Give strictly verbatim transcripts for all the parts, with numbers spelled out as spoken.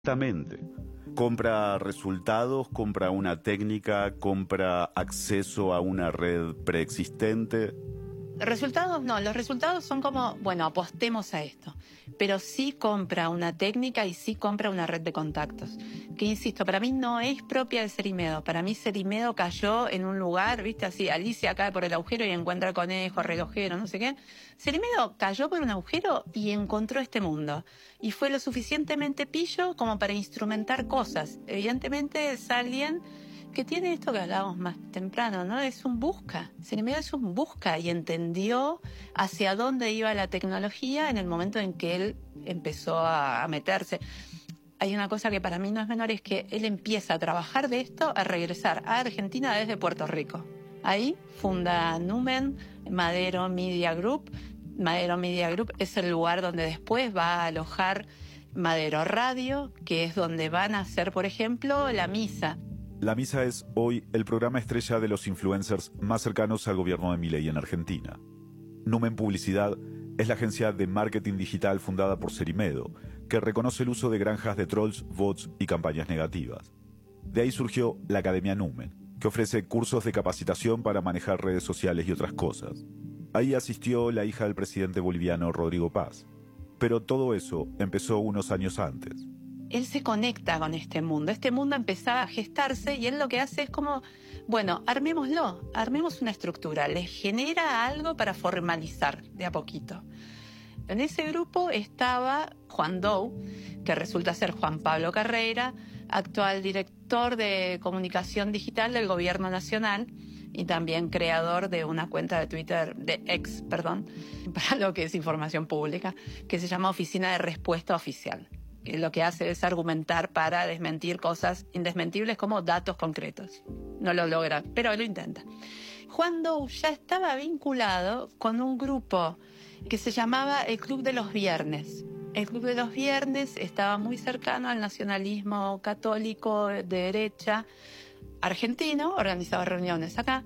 Exactamente. Compra resultados, compra una técnica, compra acceso a una red preexistente. Resultados no, los resultados son como, bueno, apostemos a esto, pero sí compra una técnica y sí compra una red de contactos, que insisto, para mí no es propia de Cerimedo. Para mí Cerimedo cayó en un lugar, viste, así, Alicia cae por el agujero y encuentra el conejo, relojero, no sé qué. Cerimedo cayó por un agujero y encontró este mundo, y fue lo suficientemente pillo como para instrumentar cosas. Evidentemente es alguien que tiene esto que hablábamos más temprano, ¿no? Es un busca. Cerimedo es un busca y entendió hacia dónde iba la tecnología en el momento en que él empezó a, a meterse. Hay una cosa que para mí no es menor, es que él empieza a trabajar de esto, a regresar a Argentina desde Puerto Rico. Ahí funda Numen, Madero Media Group. Madero Media Group es el lugar donde después va a alojar Madero Radio, que es donde van a hacer, por ejemplo, La Misa. La Misa es hoy el programa estrella de los influencers más cercanos al gobierno de Milei en Argentina. Numen Publicidad es la agencia de marketing digital fundada por Cerimedo, que reconoce el uso de granjas de trolls, bots y campañas negativas. De ahí surgió la Academia Numen, que ofrece cursos de capacitación para manejar redes sociales y otras cosas. Ahí asistió la hija del presidente boliviano Rodrigo Paz. Pero todo eso empezó unos años antes. Él se conecta con este mundo. Este mundo empezaba a gestarse y él lo que hace es como, bueno, armémoslo, armemos una estructura. Le genera algo para formalizar de a poquito. En ese grupo estaba Juan Dou, que resulta ser Juan Pablo Carreira, actual director de comunicación digital del Gobierno Nacional y también creador de una cuenta de Twitter, de X, perdón, para lo que es información pública, que se llama Oficina de Respuesta Oficial. Que lo que hace es argumentar para desmentir cosas indesmentibles como datos concretos. No lo logra, pero lo intenta. Juan Dou ya estaba vinculado con un grupo que se llamaba el Club de los Viernes. El Club de los Viernes estaba muy cercano al nacionalismo católico de derecha argentino, organizaba reuniones acá.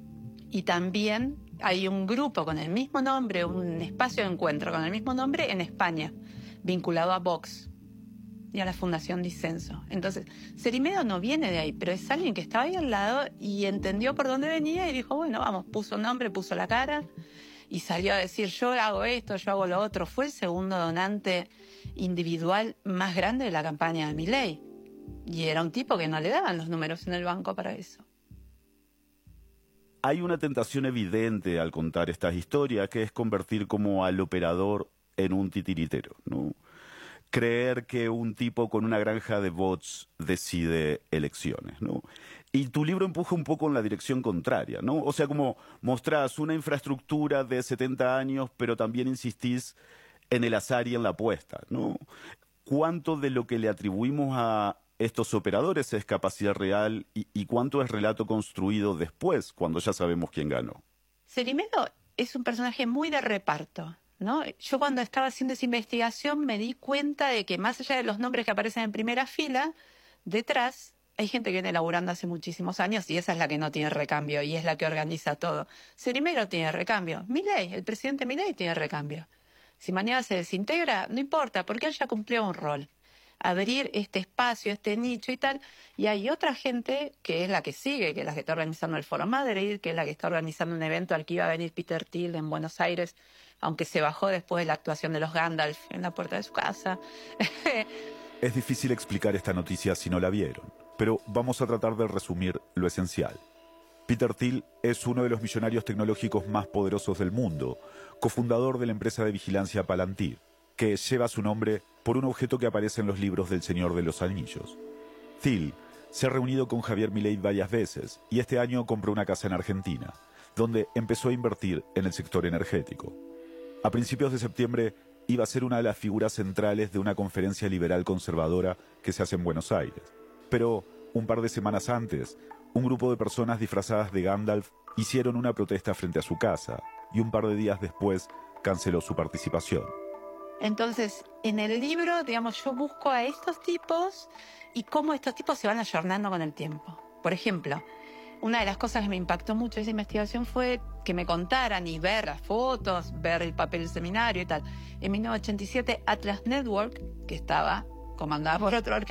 Y también hay un grupo con el mismo nombre, un espacio de encuentro con el mismo nombre en España, vinculado a Vox y a la Fundación Disenso. Entonces, Cerimedo no viene de ahí, pero es alguien que estaba ahí al lado y entendió por dónde venía y dijo, bueno, vamos, puso un nombre, puso la cara y salió a decir, yo hago esto, yo hago lo otro. Fue el segundo donante individual más grande de la campaña de Milei. Y era un tipo que no le daban los números en el banco para eso. Hay una tentación evidente al contar estas historias, que es convertir como al operador en un titiritero, ¿no? Creer que un tipo con una granja de bots decide elecciones, ¿no? Y tu libro empuja un poco en la dirección contraria, ¿no? O sea, como mostrás una infraestructura de setenta años, pero también insistís en el azar y en la apuesta, ¿no? ¿Cuánto de lo que le atribuimos a estos operadores es capacidad real y, y cuánto es relato construido después, cuando ya sabemos quién ganó? Cerimedo es un personaje muy de reparto, ¿no? Yo cuando estaba haciendo esa investigación me di cuenta de que más allá de los nombres que aparecen en primera fila, detrás hay gente que viene laburando hace muchísimos años y esa es la que no tiene recambio y es la que organiza todo. Cerimedo tiene recambio. Milei, el presidente Milei tiene recambio. Si mañana se desintegra, no importa, porque él ya cumplió un rol. Abrir este espacio, este nicho y tal. Y hay otra gente que es la que sigue, que es la que está organizando el Foro Madrid, que es la que está organizando un evento al que iba a venir Peter Thiel en Buenos Aires, aunque se bajó después de la actuación de los Gandalf en la puerta de su casa. Es difícil explicar esta noticia si no la vieron, pero vamos a tratar de resumir lo esencial. Peter Thiel es uno de los millonarios tecnológicos más poderosos del mundo, cofundador de la empresa de vigilancia Palantir, que lleva su nombre por un objeto que aparece en los libros del Señor de los Anillos. Thiel se ha reunido con Javier Milei varias veces y este año compró una casa en Argentina, donde empezó a invertir en el sector energético. A principios de septiembre iba a ser una de las figuras centrales de una conferencia liberal conservadora que se hace en Buenos Aires. Pero un par de semanas antes, un grupo de personas disfrazadas de Gandalf hicieron una protesta frente a su casa y un par de días después canceló su participación. Entonces, en el libro, digamos, yo busco a estos tipos y cómo estos tipos se van ayornando con el tiempo. Por ejemplo, una de las cosas que me impactó mucho esa investigación fue que me contaran y ver las fotos, ver el papel del seminario y tal. En mil novecientos ochenta y siete, Atlas Network, que estaba comandada por otro